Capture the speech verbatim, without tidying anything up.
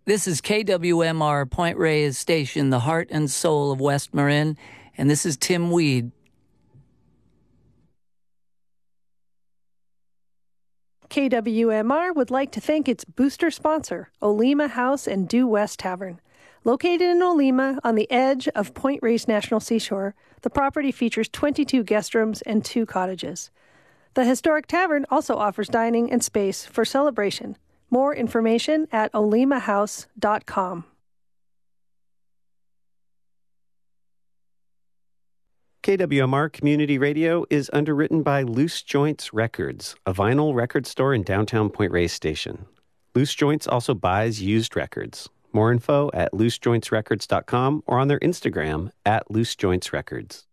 This is K W M R Point Reyes Station, the heart and soul of West Marin, and this is Tim Weed. K W M R would like to thank its booster sponsor, Olema House and Due West Tavern. Located in Olema on the edge of Point Reyes National Seashore, the property features twenty-two guest rooms and two cottages. The historic tavern also offers dining and space for celebration. More information at olema house dot com. K W M R Community Radio is underwritten by Loose Joints Records, a vinyl record store in downtown Point Reyes Station. Loose Joints also buys used records. More info at loose joints records dot com or on their Instagram at loose joints records.